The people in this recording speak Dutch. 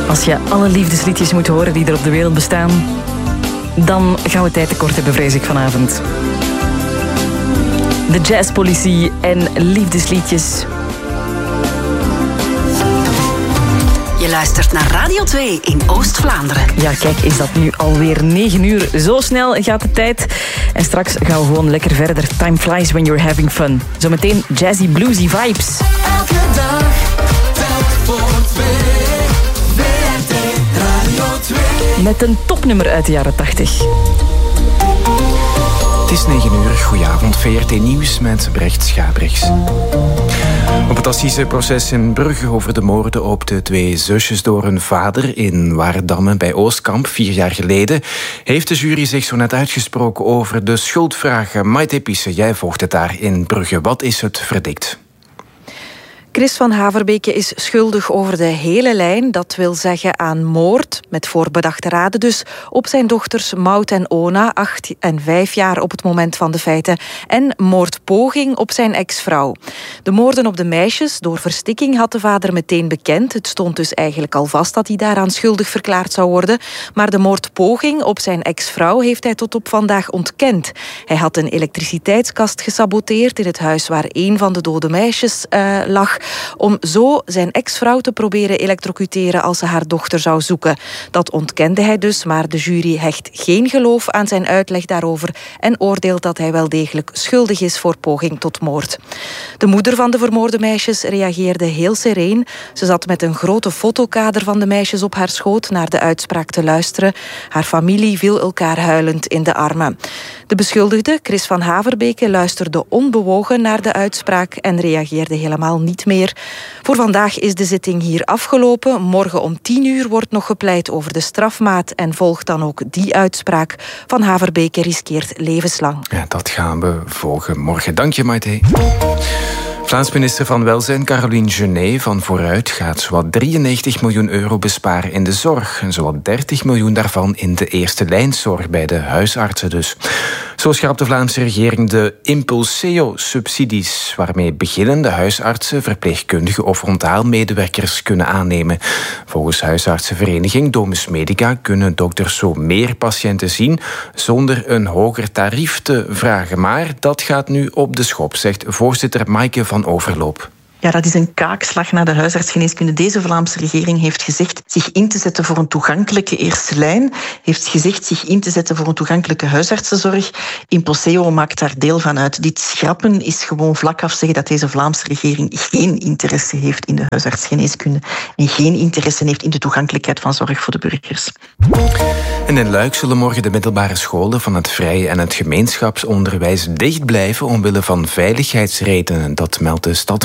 Als je alle liefdesliedjes moet horen die er op de wereld bestaan, dan gaan we tijd tekort hebben, vrees ik, vanavond. De jazzpolitie en liefdesliedjes. Je luistert naar Radio 2 in Oost-Vlaanderen. Ja, kijk, is dat nu alweer 9 uur. Zo snel gaat de tijd. En straks gaan we gewoon lekker verder. Time flies when you're having fun. Zometeen jazzy, bluesy vibes. Elke dag, telk voor 2. VRT Radio 2. Met een topnummer uit de jaren 80. Het is 9 uur. Goedenavond, VRT Nieuws met Brecht Schabrichs. Op het assiseproces in Brugge over de moorden op de 2 zusjes door hun vader in Waardamme bij Oostkamp 4 jaar geleden, heeft de jury zich zo net uitgesproken over de schuldvragen. Maite Pisse, jij volgt het daar in Brugge. Wat is het verdict? Chris van Haverbeke is schuldig over de hele lijn. Dat wil zeggen aan moord, met voorbedachte raden dus, op zijn dochters Maud en Ona, 8 en 5 jaar op het moment van de feiten, en moordpoging op zijn ex-vrouw. De moorden op de meisjes door verstikking had de vader meteen bekend. Het stond dus eigenlijk al vast dat hij daaraan schuldig verklaard zou worden. Maar de moordpoging op zijn ex-vrouw heeft hij tot op vandaag ontkend. Hij had een elektriciteitskast gesaboteerd in het huis waar een van de dode meisjes lag, om zo zijn ex-vrouw te proberen elektrocuteren als ze haar dochter zou zoeken. Dat ontkende hij dus, maar de jury hecht geen geloof aan zijn uitleg daarover en oordeelt dat hij wel degelijk schuldig is voor poging tot moord. De moeder van de vermoorde meisjes reageerde heel sereen. Ze zat met een grote fotokader van de meisjes op haar schoot naar de uitspraak te luisteren. Haar familie viel elkaar huilend in de armen. De beschuldigde, Chris van Haverbeke, luisterde onbewogen naar de uitspraak en reageerde helemaal niet meer. Voor vandaag is de zitting hier afgelopen. Morgen om 10 uur wordt nog gepleit over de strafmaat en volgt dan ook die uitspraak. Van Haverbeke riskeert levenslang. Ja, dat gaan we volgen morgen. Dank je, Maite. Vlaams minister van Welzijn Caroline Genet van Vooruit gaat zowat 93 miljoen euro besparen in de zorg. En zowat 30 miljoen daarvan in de eerste lijnzorg bij de huisartsen dus. Zo schrapt de Vlaamse regering de Impulseo-subsidies, waarmee beginnende huisartsen, verpleegkundigen of frontaalmedewerkers kunnen aannemen. Volgens huisartsenvereniging Domus Medica kunnen dokters zo meer patiënten zien zonder een hoger tarief te vragen. Maar dat gaat nu op de schop, zegt voorzitter Maaike van Overloop. Ja, dat is een kaakslag naar de huisartsgeneeskunde. Deze Vlaamse regering heeft gezegd zich in te zetten voor een toegankelijke eerste lijn. Heeft gezegd zich in te zetten voor een toegankelijke huisartsenzorg. Impulseo maakt daar deel van uit. Dit schrappen is gewoon vlak af zeggen dat deze Vlaamse regering geen interesse heeft in de huisartsgeneeskunde en geen interesse heeft in de toegankelijkheid van zorg voor de burgers. En in Luik zullen morgen de middelbare scholen van het vrije en het gemeenschapsonderwijs dicht blijven omwille van veiligheidsredenen. Dat meldt de stad